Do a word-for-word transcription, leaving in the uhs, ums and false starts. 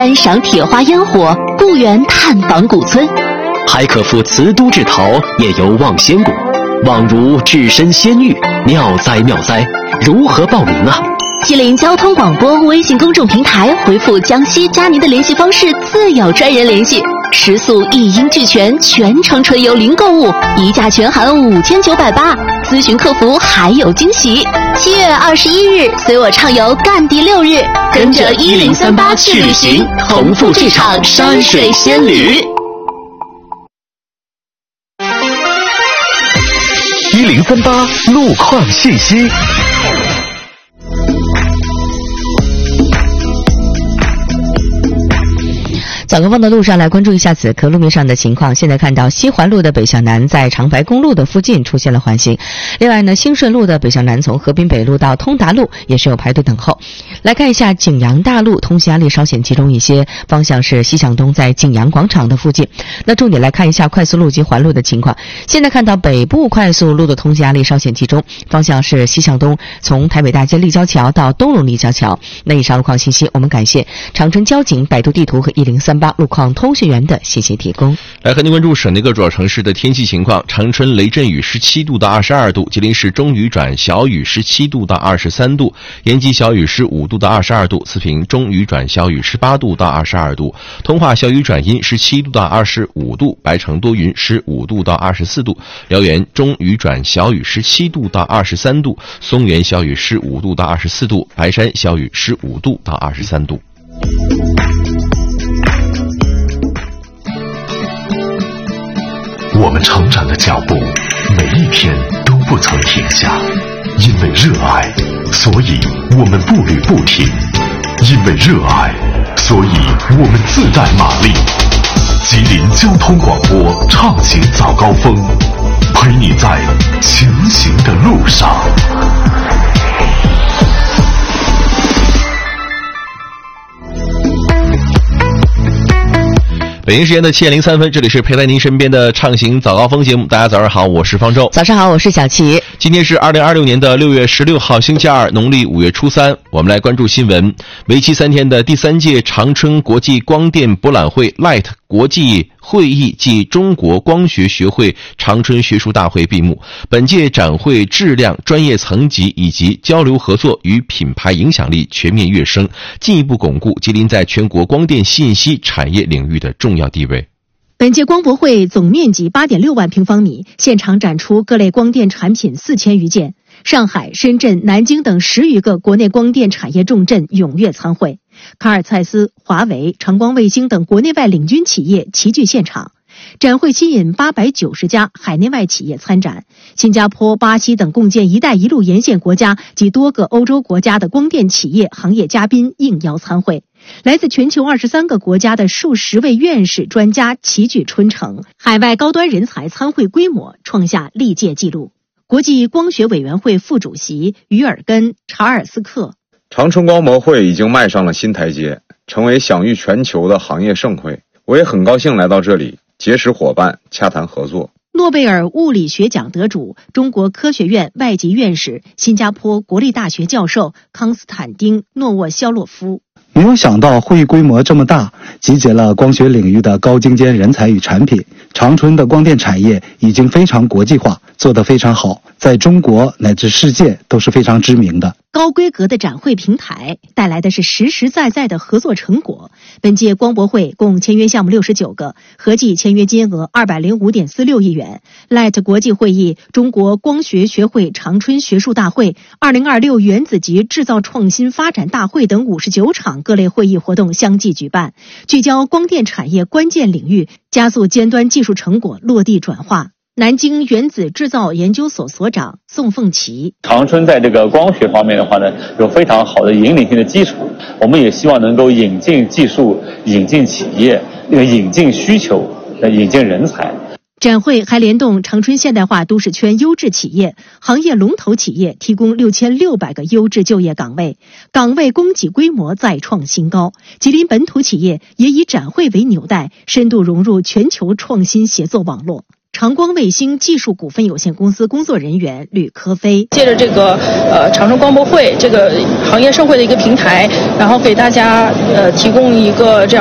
观赏铁花烟火，故园探访古村， 还可赴瓷都制陶，夜游望仙谷，宛如置身仙域，妙哉妙哉！如何报名啊？ 吉林交通广播微信公众平台回复江西加您的联系方式，自有专人联系。食宿一应俱全，全程纯游零购物，一价全含五千九百八，咨询客服还有惊喜。七月二十一日，随我畅游赣地六日，跟着一零三八去旅行，同赴这场山水仙旅。 一零三八路况信息。 早高峰的路上来关注一下此刻路面上的情况。现在看到西环路的北向南在长白公路的附近出现了环形。另外呢，兴顺路的北向南从和平北路到通达路也是有排队等候。来看一下景阳大路通行压力稍显集中一些，方向是西向东，在景阳广场的附近。那重点来看一下快速路及环路的情况。现在看到北部快速路的通行压力稍显集中，方向是西向东，从台北大街立交桥到东龙立交桥。那以上路况信息，我们感谢长春交警、百度地图和一零三八路况通讯员的信息提供。 来和您关注省内各主要城市的天气情况。长春雷阵雨十七度到二十二度，吉林市中雨转小雨十七度到二十三度，延吉小雨十五度到二十二度，四平中雨转小雨十八度到二十二度，通化小雨转阴十七度到二十五度，白城多云十五度到二十四度，辽源中雨转小雨十七度到二十三度，松原小雨十五度到二十四度，白山小雨十五度到二十三度。 我们成长的脚步每一天都不曾停下，因为热爱，所以我们步履不停，因为热爱，所以我们自带马力。吉林交通广播畅行早高峰，陪你在前行的路上。 北京时间的七点零三分，这里是陪在您身边的畅行早高峰节目。大家早上好，我是方舟。 早上好，我是小齐。 今天是二零二六年的六月十六号，星期二，农历五月初三。我们来关注新闻。为期三天的第三届长春国际光电博览会 Light 国际会议暨中国光学学会长春学术大会闭幕。本届展会质量、专业层级以及交流合作与品牌影响力全面跃升，进一步巩固吉林在全国光电信息产业领域的重要地位。 本届光博会总面积 八点六万平方米，现场展出各类光电产品四千余件。上海、深圳、南京等十余个国内光电产业重镇踊跃参会，卡尔蔡司、华为、长光卫星等国内外领军企业齐聚现场。展会吸引八百九十家海内外企业参展，新加坡、巴西等共建“一带一路”沿线国家及多个欧洲国家的光电企业行业嘉宾应邀参会。来自全球二十三个国家的数十位院士专家齐聚春城，海外高端人才参会规模创下历届纪录。国际光学委员会副主席于尔根·查尔斯克： 长春光博会已经迈上了新台阶，成为享誉全球的行业盛会。我也很高兴来到这里，结识伙伴，洽谈合作。 诺贝尔物理学奖得主、中国科学院外籍院士、新加坡国立大学教授康斯坦丁·诺沃肖洛夫： 没有想到会议规模这么大，集结了光学领域的高精尖人才与产品。长春的光电产业已经非常国际化，做得非常好，在中国乃至世界都是非常知名的。 高规格的展会平台带来的是实实在在的合作成果。本届光博会共签约项目六十九个，合计签约金额 二百零五点四六亿元。Light 国际会议、中国光学学会长春学术大会、二零二六原子级制造创新发展大会等五十九场各类会议活动相继举办，聚焦光电产业关键领域，加速尖端技术成果落地转化。南京原子制造研究所所长宋凤奇： 长春在这个光学方面的话呢，有非常好的引领性的基础，我们也希望能够引进技术、引进企业、引进需求、引进人才。 展会还联动长春现代化都市圈优质企业、行业龙头企业，提供六千六百个优质就业岗位，岗位供给规模再创新高。吉林本土企业也以展会为纽带，深度融入全球创新协作网络。 长光卫星技术股份有限公司工作人员吕科飞。 借着这个呃长春光博会这个行业盛会的一个平台，然后给大家呃提供一个这样